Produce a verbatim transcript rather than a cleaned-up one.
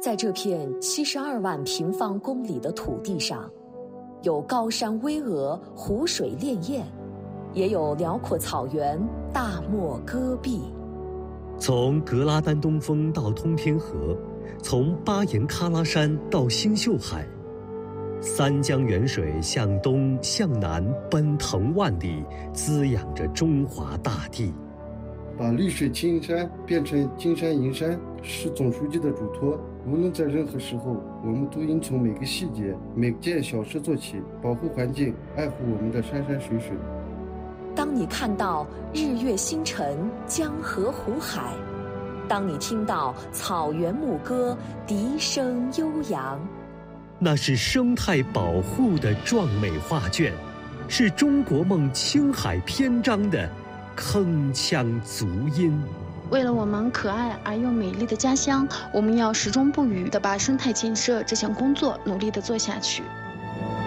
在这片七十二万平方公里的土地上，有高山巍峨、湖水潋滟，也有辽阔草原、大漠戈壁。 从格拉丹东峰到通天河，从巴颜喀拉山到星宿海，三江源水向东向南奔腾万里，滋养着中华大地。 把绿水青山变成金山银山，是总书记的嘱托。无论在任何时候，我们都应从每个细节、每件小事做起，保护环境，爱护我们的山山水水。 当你看到日月星辰、江河湖海，当你听到草原牧歌笛声悠扬， 那是生态保护的壮美画卷，是中国梦青海篇章的铿锵足音。 为了我们可爱而又美丽的家乡，我们要始终不渝地把生态建设这项工作努力地做下去。